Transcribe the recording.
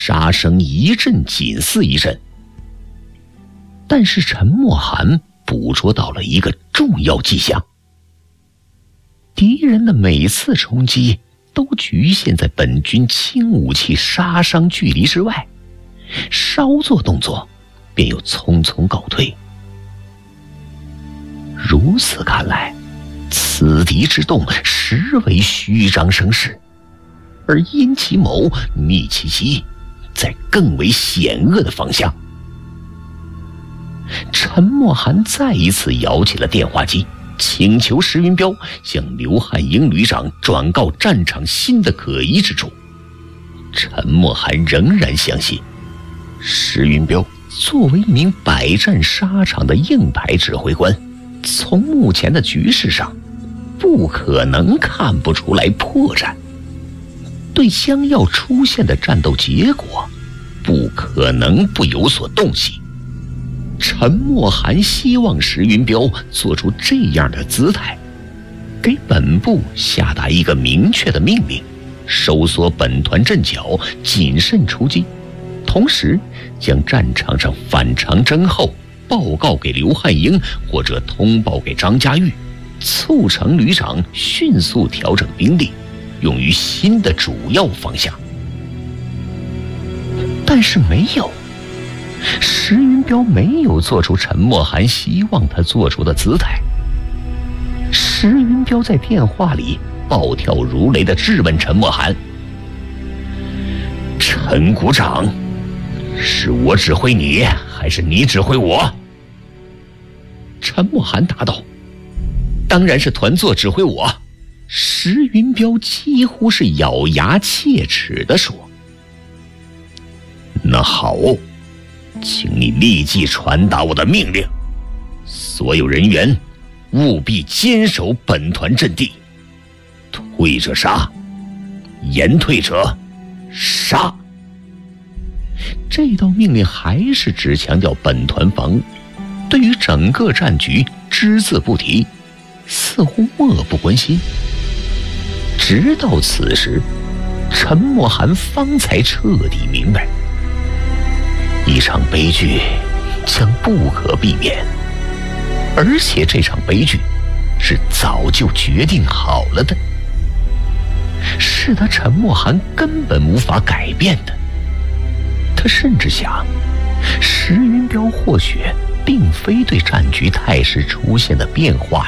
杀声一阵紧似一阵。但是陈默涵捕捉到了一个重要迹象：敌人的每次冲击都局限在本军轻武器杀伤距离之外，稍做动作便又匆匆告退。如此看来，此敌之动实为虚张声势，而因其谋觅其机，在更为险恶的方向。陈默涵再一次摇起了电话机，请求石云彪向刘汉英旅长转告战场新的可疑之处。陈默涵仍然相信，石云彪作为一名百战沙场的硬派指挥官，从目前的局势上，不可能看不出来破绽，对将要出现的战斗结果，不可能不有所洞悉。陈默涵希望石云彪做出这样的姿态，给本部下达一个明确的命令，收缩本团阵脚，谨慎出击，同时将战场上反常征后报告给刘汉英或者通报给张家玉，促成旅长迅速调整兵力，用于新的主要方向。但是没有，石云彪没有做出陈默涵希望他做出的姿态。石云彪在电话里暴跳如雷地质问陈默涵：陈股长，是我指挥你，还是你指挥我？陈默涵答道：当然是团座指挥我。石云彪几乎是咬牙切齿地说：那好，请你立即传达我的命令，所有人员务必坚守本团阵地，退者杀，延退者杀。这道命令还是只强调本团防务，对于整个战局只字不提，似乎漠不关心。直到此时，陈默涵方才彻底明白，一场悲剧将不可避免，而且这场悲剧是早就决定好了的，是他陈默涵根本无法改变的。他甚至想，石云彪或许并非对战局态势出现的变化